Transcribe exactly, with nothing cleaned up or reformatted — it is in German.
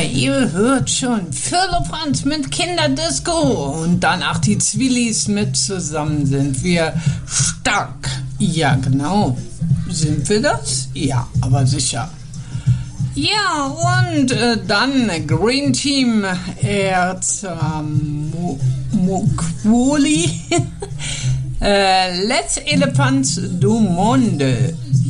ihr hört schon, Firlefanz mit Kinderdisco und danach die Zwillis mit zusammen sind wir stark. Ja, genau. Sind wir das? Ja, aber sicher. Ja, und äh, dann Green Team Erzmukwoli äh, Let's Elephants du Monde.